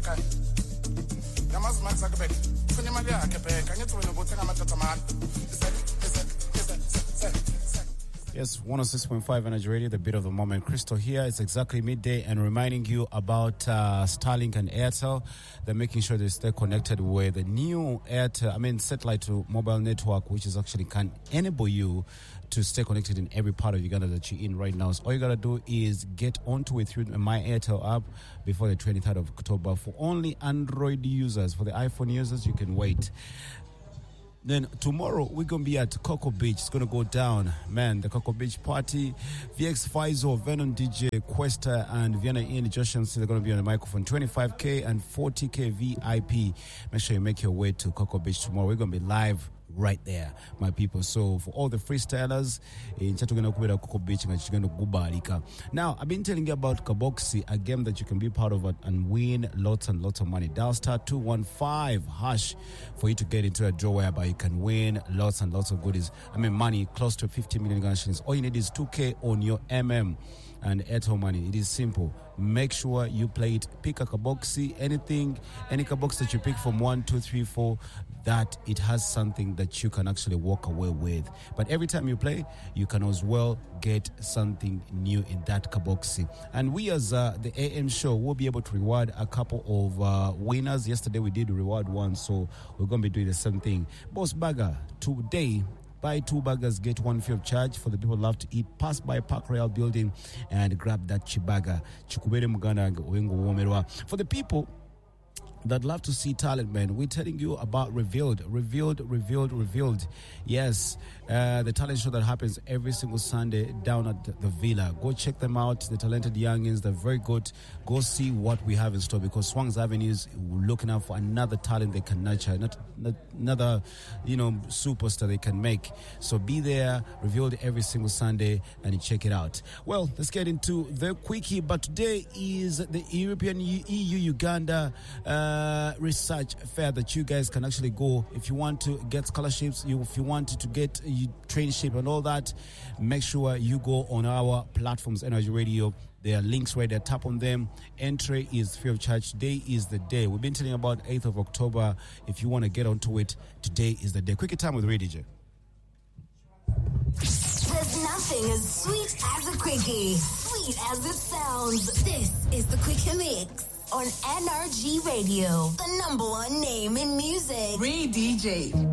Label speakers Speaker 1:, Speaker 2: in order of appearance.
Speaker 1: Yes, 106.5 Energy Radio, the beat of the moment. Crystal here. It's exactly midday and reminding you about Starlink and Airtel. They're making sure they stay connected with the new satellite to mobile network, which is actually can enable you to stay connected in every part of Uganda that you're in right now. So all you got to do is get onto it through My Airtel app before the 23rd of October. For only Android users, for the iPhone users, you can wait. Then tomorrow we're going to be at Cocoa Beach. It's going to go down. Man, the Cocoa Beach party. VX Faizo, Venom DJ, Questa, and Vienna Ian Joshua, they're going to be on the microphone. 25K and 40K VIP. Make sure you make your way to Cocoa Beach tomorrow. We're going to be live right there, my people. So for all the freestylers, now I've been telling you about Kaboxi, a game that you can be part of and win lots and lots of money. Dial star 215 hash for you to get into a draw whereby you can win lots and lots of goodies. Money close to 50 million Ghana shillings. All you need is 2K on your MM and Airtel money. It is simple. Make sure you play it. Pick a Kaboxi, any Kaboxi that you pick from 1, 2, 3, 4, that it has something that you can actually walk away with. But every time you play, you can as well get something new in that Kaboxi. And we as the AM show will be able to reward a couple of winners. Yesterday we did reward one, so we're going to be doing the same thing. Boss Burger, today, buy 2 burgers, get 1 free of charge. For the people who love to eat, pass by Park Royal Building and grab that chibaga. For the people that love to see talent, man, we're telling you about Revealed. Yes, the talent show that happens every single Sunday down at the Villa. Go check them out. The talented youngins, they're very good. Go see what we have in store, because Swang's Avenue is looking out for another talent they can nurture, not another, superstar they can make. So be there, Revealed every single Sunday, and you check it out. Well, let's get into the quickie. But today is the European EU-Uganda research fair that you guys can actually go if you want to get scholarships, if you want to get traineeship and all that. Make sure you go on our platforms, Energy Radio. There are links right there. Tap on them. Entry is free of charge. Today is the day. We've been telling you about 8th of October. If you want to get onto it, today is the day. Quickie time with Ray DJ.
Speaker 2: There's nothing as sweet as a quickie. Sweet as it sounds. This is the Quickie Mix on NRG Radio, the #1 name in music.
Speaker 3: Ray DJ.